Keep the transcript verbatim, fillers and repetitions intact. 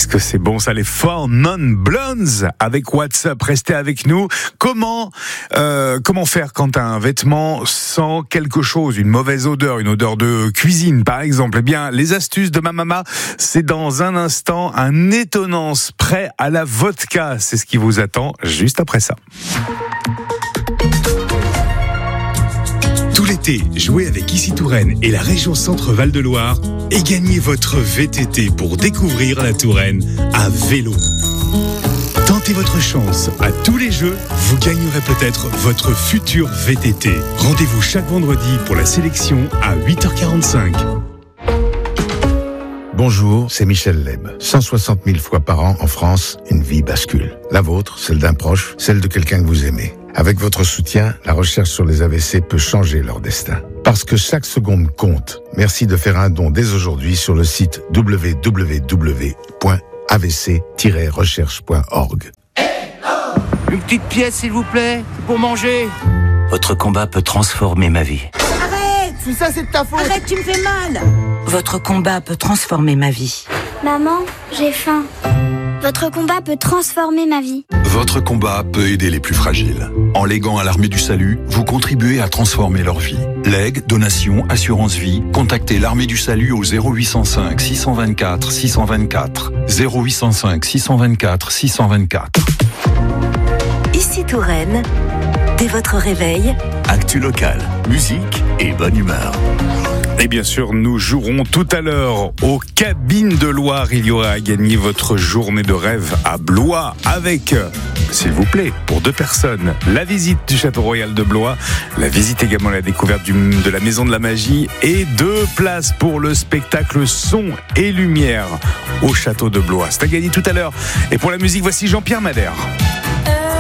Qu'est-ce que c'est bon ça, les Four Non Blondes avec WhatsApp. Restez avec nous. Comment euh, comment faire quand un vêtement sent quelque chose, une mauvaise odeur, une odeur de cuisine par exemple? Eh bien, les astuces de ma maman, c'est dans un instant. Un étonnant spray à la vodka, c'est ce qui vous attend juste après ça. Tout l'été, jouez avec Ici Touraine et la région Centre-Val de Loire et gagnez votre V T T pour découvrir la Touraine à vélo. Tentez votre chance à tous les jeux, vous gagnerez peut-être votre futur V T T. Rendez-vous chaque vendredi pour la sélection à huit heures quarante-cinq. Bonjour, c'est Michel Leb. cent soixante mille fois par an en France, une vie bascule. La vôtre, celle d'un proche, celle de quelqu'un que vous aimez. Avec votre soutien, la recherche sur les A V C peut changer leur destin. Parce que chaque seconde compte. Merci de faire un don dès aujourd'hui sur le site w w w point a v c tiret recherche point org. Une petite pièce, s'il vous plaît, pour manger. Votre combat peut transformer ma vie. Arrête! Tout ça, c'est de ta faute! Arrête, tu me fais mal! Votre combat peut transformer ma vie. Maman, j'ai faim. Votre combat peut transformer ma vie. Votre combat peut aider les plus fragiles. En léguant à l'Armée du Salut, vous contribuez à transformer leur vie. Legs, donations, assurance vie, contactez l'Armée du Salut au zéro huit cent cinq six cent vingt-quatre six cent vingt-quatre. zéro huit cent cinq six cent vingt-quatre six cent vingt-quatre. Ici Touraine, dès votre réveil, Actu local, musique et bonne humeur. Et bien sûr, nous jouerons tout à l'heure aux Cabines de Loire. Il y aura à gagner votre journée de rêve à Blois avec, s'il vous plaît, pour deux personnes, la visite du Château Royal de Blois, la visite également à la découverte du, de la Maison de la Magie et deux places pour le spectacle Son et Lumière au Château de Blois. C'est à gagner tout à l'heure. Et pour la musique, voici Jean-Pierre Madère.